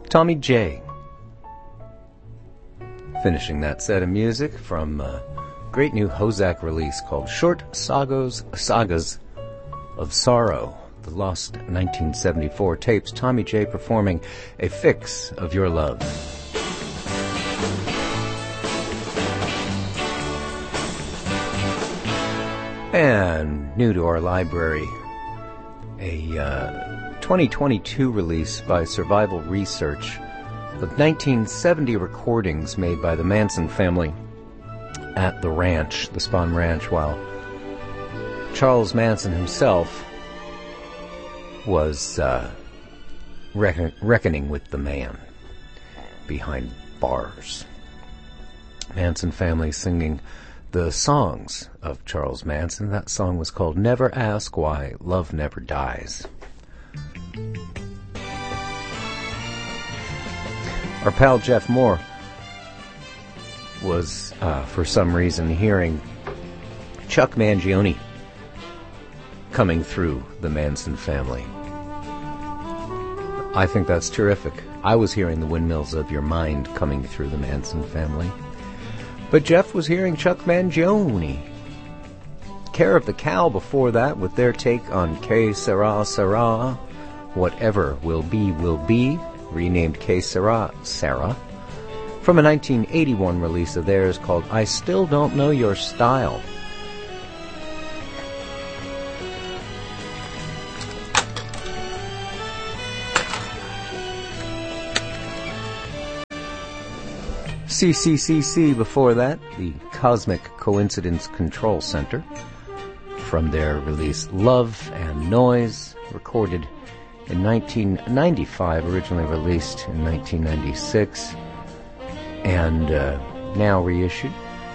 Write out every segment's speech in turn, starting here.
Tommy J. Finishing that set of music from a great new Hozak release called Short Sagas of Sorrow, the lost 1974 tapes. Tommy J performing A Fix of Your Love. And new to our library, a 2022 release by Survival Research of 1970 recordings made by the Manson family at the ranch, the Spahn Ranch, while Charles Manson himself was reckoning with the man behind bars. Manson family singing the songs of Charles Manson. That song was called Never Ask Why Love Never Dies. Our pal Jeff Moore was, for some reason, hearing Chuck Mangione coming through the Manson family. I think that's terrific. I was hearing the Windmills of Your Mind coming through the Manson family. But Jeff was hearing Chuck Mangione. Care of the Cow before that with their take on Que Sera Sera, Whatever Will Be, renamed Que Sera Sarah, from a 1981 release of theirs called I Still Don't Know Your Style. CCCC before that, the Cosmic Coincidence Control Center, from their release Love and Noise, recorded in 1995, originally released in 1996, and now reissued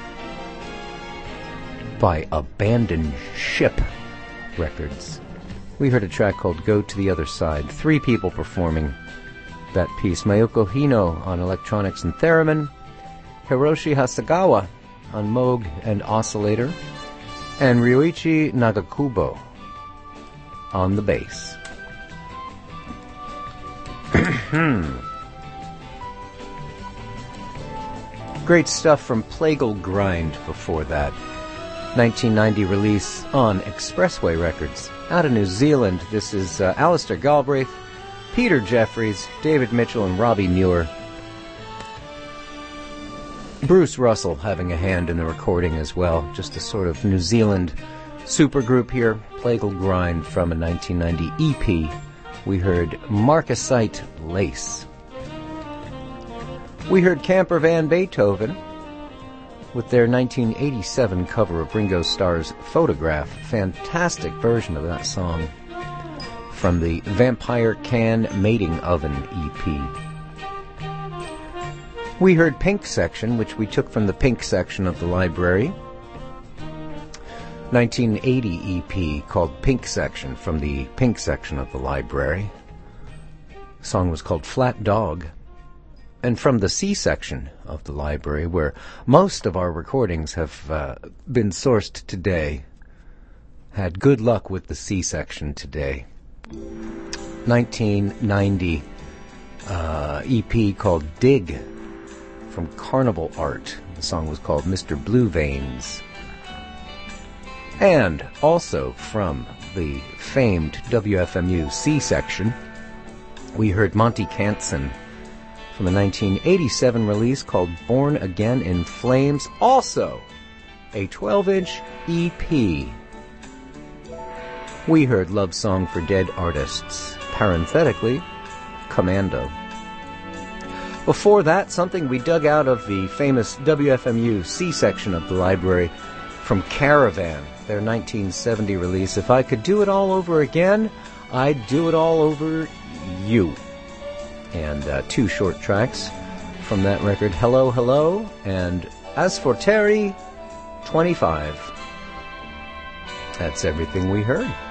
by Abandoned Ship Records. We heard a track called Go to the Other Side. 3 people performing that piece. Mayoko Hino on electronics and theremin, Hiroshi Hasegawa on Moog and oscillator, and Ryuichi Nagakubo on the bass. Great stuff from Plagal Grind before that. 1990 release on Expressway Records out of New Zealand. This is Alistair Galbraith, Peter Jeffries, David Mitchell, and Robbie Muir. Bruce Russell having a hand in the recording as well. Just a sort of New Zealand supergroup here. Plagal Grind from a 1990 EP. We heard Marcasite Lace. We heard Camper Van Beethoven with their 1987 cover of Ringo Starr's Photograph. Fantastic version of that song from the Vampire Can Mating Oven EP. We heard Pink Section, which we took from the Pink section of the library. 1980 EP called Pink Section from the Pink section of the library. The song was called Flat Dog. And from the C section of the library, where most of our recordings have been sourced today, had good luck with the C section today. 1990 EP called Dig from Carnival Art. The song was called Mr. Blue Veins. And also from the famed WFMU C section, we heard Monty Canson from a 1987 release called Born Again in Flames, also a 12-inch EP. We heard Love Song for Dead Artists, parenthetically, Commando. Before that, something we dug out of the famous WFMU C section of the library from Caravan, their 1970 release. If I could do it all over again, I'd do it all over you. And 2 short tracks from that record, Hello, Hello, and As for Terry, 25. That's everything we heard.